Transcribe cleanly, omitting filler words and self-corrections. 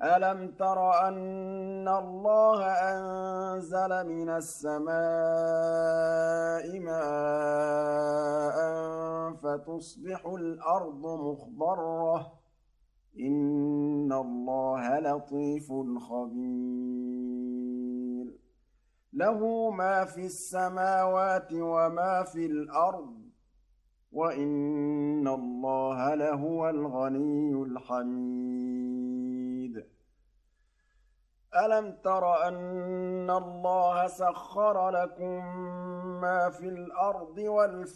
أَلَمْ تَرَ أَنَّ اللَّهَ أَنزَلَ مِنَ السَّمَاءِ مَاءً فَتُصْبِحُ الْأَرْضُ مُخْضَرَّةً ۗ إِنَّ اللَّهَ لَطِيفٌ خَبِيرٌ لَّهُ مَا فِي السَّمَاوَاتِ وَمَا فِي الْأَرْضِ ۗ وَإِنَّ اللَّهَ لَهُوَ الْغَنِيُّ الْحَمِيدُ أَلَمْ تَرَ أَنَّ اللَّهَ سَخَّرَ لَكُم مَّا فِي الْأَرْضِ